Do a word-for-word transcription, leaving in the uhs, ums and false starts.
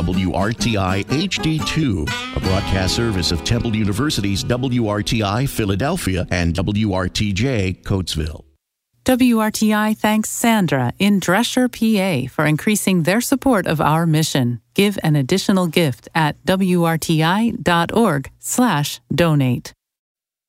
W R T I H D two, a broadcast service of Temple University's W R T I Philadelphia and W R T J Coatesville. W R T I thanks Sandra in Dresher, P A for increasing their support of our mission. Give an additional gift at W R T I dot org slash donate.